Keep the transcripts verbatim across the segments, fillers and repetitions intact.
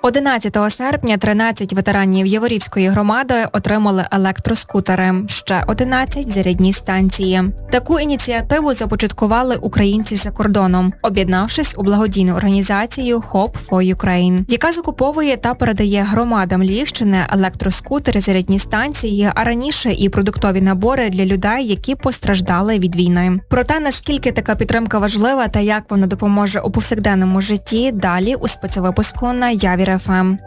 одинадцятого серпня тринадцять ветеранів Яворівської громади отримали електроскутери, ще одинадцять – зарядні станції. Таку ініціативу започаткували українці за кордоном, об'єднавшись у благодійну організацію Hope for Ukraine, яка закуповує та передає громадам Львівщини електроскутери, зарядні станції, а раніше і продуктові набори для людей, які постраждали від війни. Про те, наскільки така підтримка важлива та як вона допоможе у повсякденному житті, далі у спецвипуску на Явір еф ем.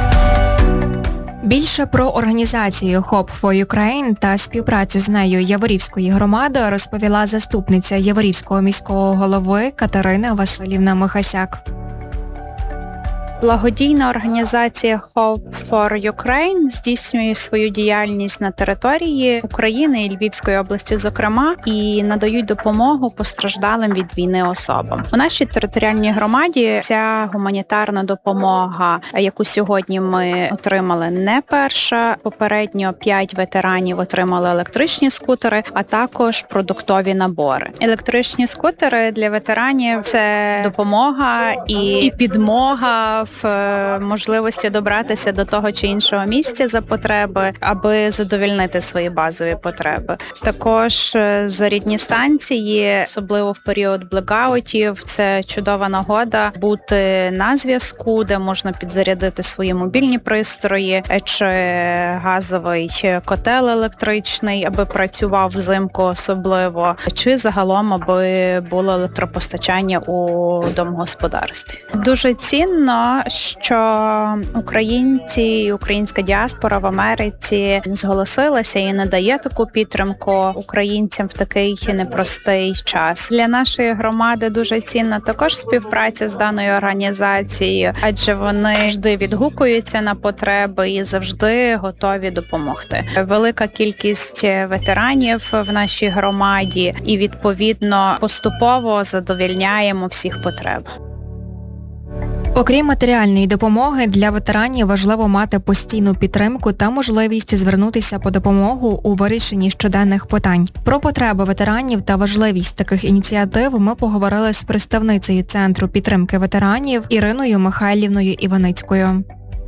Більше про організацію Hope for Ukraine та співпрацю з нею Яворівської громади розповіла заступниця Яворівського міського голови Катерина Василівна Михасяк. Благодійна організація Hope for Ukraine здійснює свою діяльність на території України і Львівської області, зокрема, і надають допомогу постраждалим від війни особам. У нашій територіальній громаді ця гуманітарна допомога, яку сьогодні ми отримали, не перша. Попередньо п'ять ветеранів отримали електричні скутери, а також продуктові набори. Електричні скутери для ветеранів – це допомога і підмога в можливості добратися до того чи іншого місця за потреби, аби задовольнити свої базові потреби. Також зарядні станції, особливо в період блекаутів, це чудова нагода бути на зв'язку, де можна підзарядити свої мобільні пристрої, чи газовий котел електричний, аби працював взимку особливо, чи загалом, аби було електропостачання у домогосподарстві. Дуже цінно, що українці і українська діаспора в Америці зголосилася і надає таку підтримку українцям в такий непростий час. Для нашої громади дуже цінна також співпраця з даною організацією, адже вони завжди відгукуються на потреби і завжди готові допомогти. Велика кількість ветеранів в нашій громаді і, відповідно, поступово задовольняємо всіх потреб. Окрім матеріальної допомоги, для ветеранів важливо мати постійну підтримку та можливість звернутися по допомогу у вирішенні щоденних питань. Про потреби ветеранів та важливість таких ініціатив ми поговорили з представницею Центру підтримки ветеранів Іриною Михайлівною Іваницькою.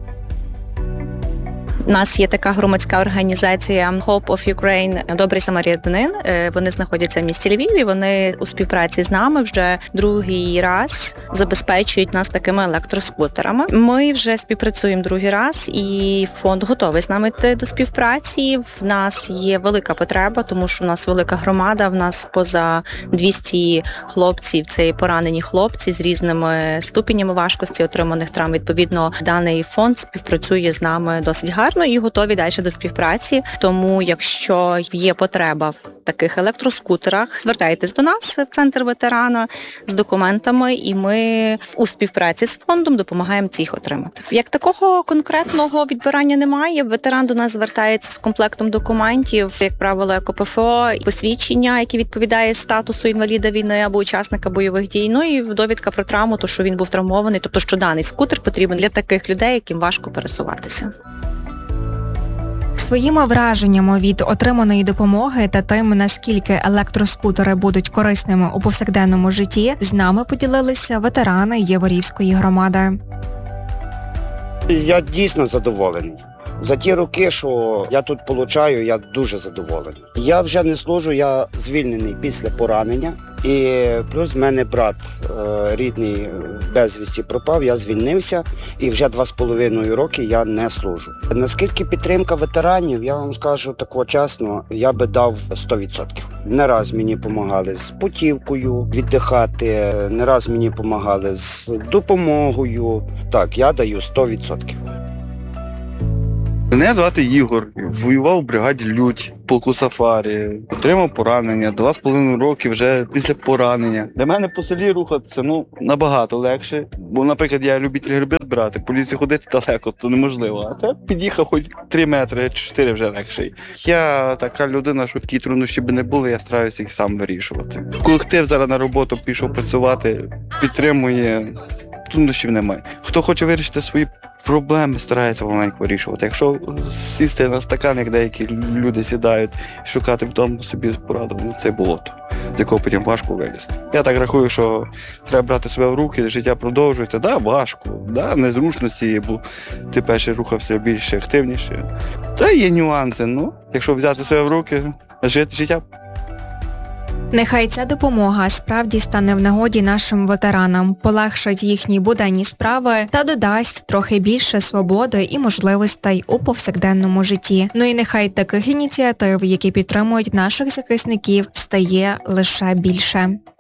У нас є така громадська організація Hope of Ukraine «Добрий самарянин». Вони знаходяться в місті Львові, вони у співпраці з нами вже другий раз забезпечують нас такими електроскутерами. Ми вже співпрацюємо другий раз і фонд готовий з нами йти до співпраці. В нас є велика потреба, тому що в нас велика громада, в нас поза двісті хлопців, це і поранені хлопці з різними ступенями важкості отриманих травм. Відповідно, даний фонд співпрацює з нами досить гарно і готові далі до співпраці. Тому, якщо є потреба в таких електроскутерах, звертайтесь до нас в Центр ветерана з документами, і ми у співпраці з фондом допомагаємо їх отримати. Як такого конкретного відбирання немає, ветеран до нас звертається з комплектом документів, як правило, як о пе еф о, посвідчення, яке відповідає статусу інваліда війни або учасника бойових дій, ну і довідка про травму, то що він був травмований, тобто що даний скутер потрібен для таких людей, яким важко пересуватися. Своїми враженнями від отриманої допомоги та тим, наскільки електроскутери будуть корисними у повсякденному житті, з нами поділилися ветерани Яворівської громади. Я дійсно задоволений. За ті роки, що я тут получаю, я дуже задоволений. Я вже не служу, я звільнений після поранення. І плюс в мене брат е, рідний безвісті пропав, я звільнився і вже два з половиною роки я не служу. Наскільки підтримка ветеранів, я вам скажу тако чесно, я би дав сто відсотків. Не раз мені допомагали з путівкою віддихати, не раз мені допомагали з допомогою. Так, я даю сто відсотків. Мене звати Ігор, воював у бригаді «Людь», в полку «Сафарі», отримав поранення, два з половиною роки вже після поранення. Для мене по селі рухатися, ну, набагато легше, бо, наприклад, я любитель гриби збирати, по лісі ходити далеко, то неможливо, а це під'їхав хоч три метри, чотири вже легше. Я така людина, що які труднощі би не були, я стараюся їх сам вирішувати. Колектив зараз на роботу пішов працювати, підтримує, труднощів немає. Хто хоче вирішити свої проблеми, старається маленько вирішувати. Якщо сісти на стакан, як деякі люди сідають, шукати вдома собі пораду, ну це болото. з якого потім важко вилізти. Я так рахую, що треба брати себе в руки, життя продовжується. Да, важко, да, незручності, бо ти перший рухався більше, активніше. Та є нюанси, ну, якщо взяти себе в руки, жити життя. Нехай ця допомога справді стане в нагоді нашим ветеранам, полегшить їхні буденні справи та додасть трохи більше свободи і можливостей у повсякденному житті. Ну і нехай таких ініціатив, які підтримують наших захисників, стає лише більше.